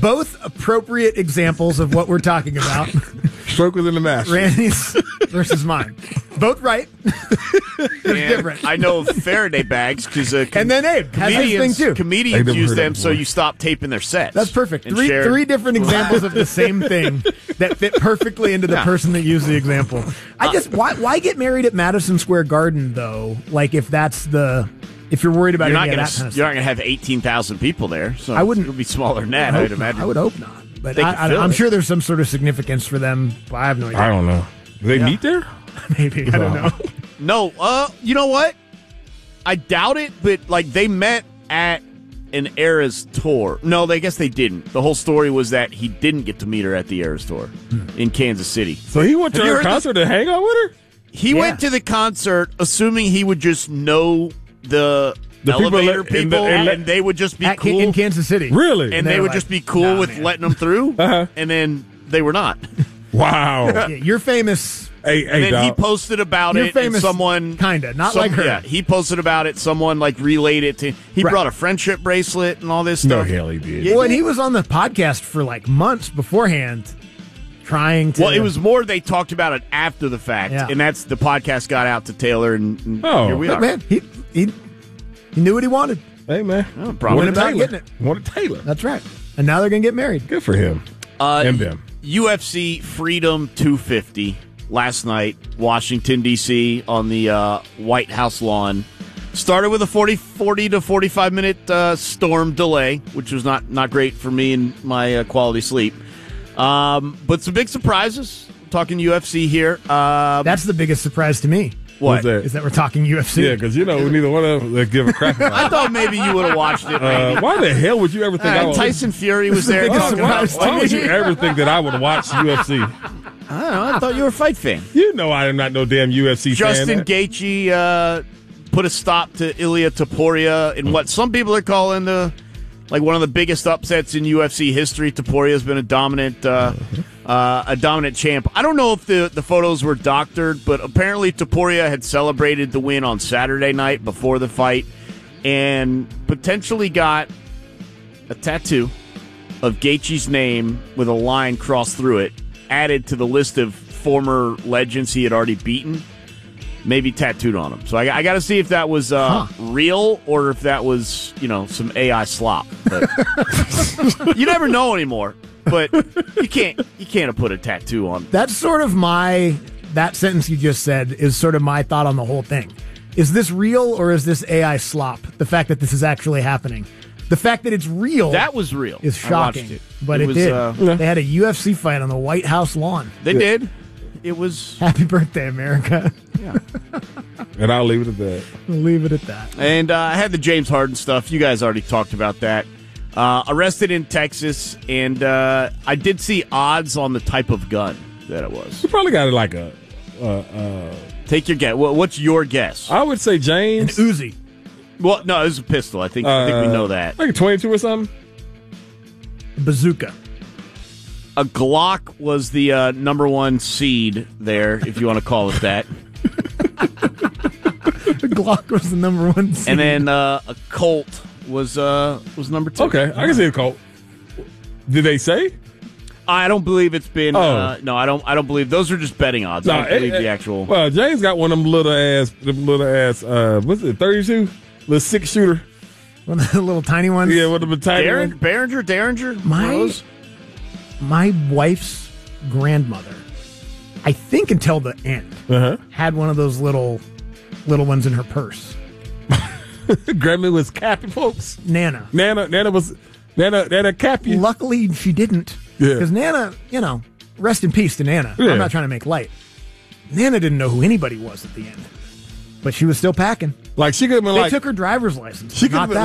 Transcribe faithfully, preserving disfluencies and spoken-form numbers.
both appropriate examples of what we're talking about. Stroke within the mash. Randy's versus mine. Both right. They're different. I know Faraday bags because uh, com- and then Abe has his thing comedians, too. comedians use them so you stop taping their sets. That's perfect. and Three share- three different examples of the same thing that fit perfectly into the Yeah. person that used the example. I just why why get married at Madison Square Garden though? Like if that's the if you're worried about You're not any of going that kind of to. You're stuff. not going to have eighteen thousand people there. So I wouldn't- It'll be smaller than that. I I hope would not. imagine. I would hope not. But They I, could I, fill I'm it. sure there's some sort of significance for them. But I have no idea. I don't know. Do they Yeah. meet there? Maybe. I don't know. No, uh, you know what? I doubt it, but like they met at an Eras tour. No, they guess they didn't. The whole story was that he didn't get to meet her at the Eras tour in Kansas City. So he went to Have you her heard this? concert to hang out with her? He Yeah. went to the concert assuming he would just know the, The people elevator let- in people, the- in and the- they would just be At, cool. in Kansas City. Really? and they they were would like, just be cool "Nah, with man." letting them through, Uh-huh. and then they were not. Wow. Yeah, you're famous. hey, And hey, then he dog. posted about You're it, famous, and someone kinda, not some- like her. Yeah, he posted about it. Someone like relayed it to. He Right. brought a friendship bracelet and all this No, stuff. hell he did. Yeah. Well, and he was on the podcast for like months beforehand, trying to. Well, it was more they talked about it after the fact, Yeah. and that's the podcast got out to Taylor, and, and Oh. here we But are. man, he, he he knew what he wanted. Hey, man. Oh, probably Wanted about Taylor. getting it. Wanted Taylor. That's right. And now they're gonna get married. Good for him. Uh, and them. U F C Freedom two fifty last night, Washington, D C, on the uh, White House lawn. Started with a forty, forty to forty-five minute uh, storm delay, which was not, not great for me and my uh, quality sleep. Um, but some big surprises. Talking U F C here. Um, That's the biggest surprise to me. what? What's that? Is that we're talking U F C? Yeah, because, you know, neither one of us give a crap about I it. thought maybe you would have watched it. Uh, Randy. why the hell would you ever think I Uh, would Tyson Fury was there. biggest talking Why, about- surprise. why would you ever think that I would watch U F C? I don't know. I thought you were a fight fan. You know I am not no damn U F C Justin fan. Gaethje uh, put a stop to Ilya Taporia in what some people are calling the like one of the biggest upsets in U F C history. Taporia has been a dominant uh, uh, a dominant champ. I don't know if the, the photos were doctored, but apparently Taporia had celebrated the win on Saturday night before the fight and potentially got a tattoo of Gaethje's name with a line crossed through it added to the list of former legends he had already beaten, maybe tattooed on him. So I, I got to see if that was uh, Huh. real or if that was, you know, some A I slop. But you never know anymore. But you can't you can't have put a tattoo on. That's sort of my that sentence you just said is sort of my thought on the whole thing. Is this real or is this A I slop? The fact that this is actually happening. The fact that it's real That was real. is I watched shocking. it. But it, it, was, did. Uh, They had a U F C fight on the White House lawn. they did. It was, Happy birthday, America. And I'll leave it at that. We'll leave it at that. and uh, I had the James Harden stuff. You guys already talked about that. Uh, arrested in Texas, and uh, I did see odds on the type of gun that it was. You probably got like a, uh, uh, Take your guess. What- What's your guess? I would say James. Uzi. Well, no, it was a pistol. I think I think we Uh, know that. Like a twenty-two or something. Bazooka. A Glock was the uh, number one seed there, if you want to call it that. The Glock was the number one seed. And then uh, a Colt was uh, was number two. Okay, I can see a Colt. Did they say? I don't believe it's been. Oh. Uh, no, I don't. I don't believe those are just betting odds. I don't believe it- the it- actual. Well, James got one of them little ass, them little ass. Uh, what's it? Thirty-two, little six shooter. One of the little tiny ones. Yeah, with the tiny Derringer, one. Behringer, Derringer, My- One of those? My wife's grandmother, I think until the end, Uh had one of those little little ones in her purse. huh. Grammy was cappy, folks. Nana. Nana, Nana was Nana, Nana cappy. Luckily, she didn't. Yeah. Because Nana, you know, rest in peace to Nana. Yeah. I'm not trying to make light. Nana didn't know who anybody was at the end. But she was still packing. Like she could have been They like took her driver's license. she could not have been that.